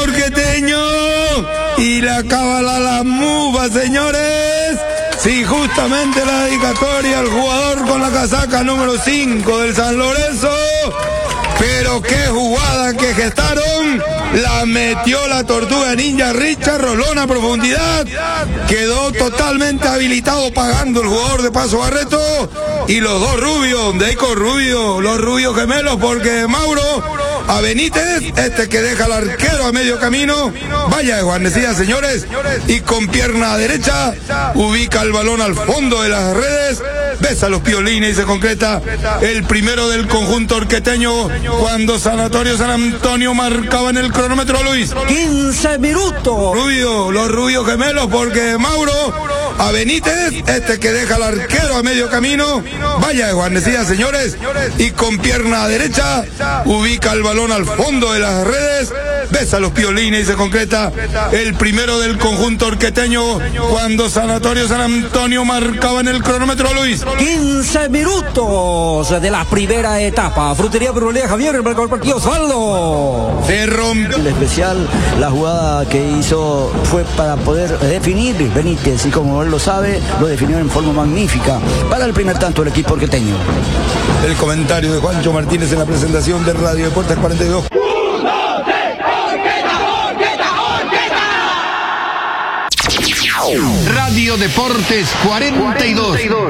Orqueteño y la cábala las mufas, señores. Sí, justamente la dedicatoria al jugador con la casaca número 5 del San Lorenzo. Pero qué jugada que gestaron. La metió la tortuga ninja Richard Rolón a profundidad. Quedó totalmente habilitado pagando el jugador de Paso Barreto. Y los dos rubios, Deco Rubio, los rubios gemelos, porque Mauro a Benítez, que deja al arquero a medio camino, vaya de guarnecida, señores, y con pierna derecha ubica el balón al fondo de las redes, besa los piolines y se concreta el primero del conjunto orqueteño cuando Sanatorio San Antonio marcaba en el cronómetro, Luis. 15 minutos. Rubio, los rubios gemelos, porque Mauro a Benítez, que deja al arquero a medio camino, vaya de guarnecida, señores, y con pierna derecha ubica el balón al fondo de las redes, besa los piolines y se concreta el primero del conjunto orqueteño cuando Sanatorio San Antonio marcaba en el cronómetro, Luis. 15 minutos de la primera etapa. Frutería Brulea Javier, el partido Osvaldo. Se rompió. El especial, la jugada que hizo fue para poder definir Benítez, y como él lo sabe, lo definió en forma magnífica para el primer tanto del equipo orqueteño. El comentario de Juancho Martínez en la presentación de Radio Deportes 42. Radio Deportes 42.